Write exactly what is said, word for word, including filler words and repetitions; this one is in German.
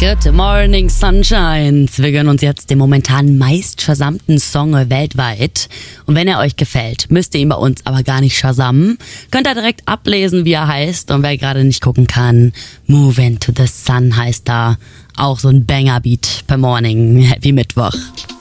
Good Morning Sunshines. Wir gönnen uns jetzt den momentan meist shazammten Song weltweit. Und wenn er euch gefällt, müsst ihr ihn bei uns aber gar nicht shazammen. Könnt ihr direkt ablesen, wie er heißt. Und wer gerade nicht gucken kann, Move Into the Sun heißt da. Auch so ein Banger-Beat per Morning. Happy Mittwoch.